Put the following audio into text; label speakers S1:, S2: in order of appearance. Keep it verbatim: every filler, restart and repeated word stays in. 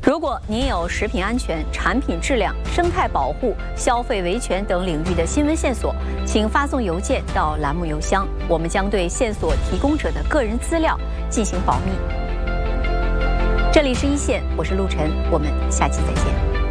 S1: 如果您有食品安全、产品质量、生态保护、消费维权等领域的新闻线索，请发送邮件到栏目邮箱，我们将对线索提供者的个人资料进行保密。这里是一线，我是陆晨，我们下期再见。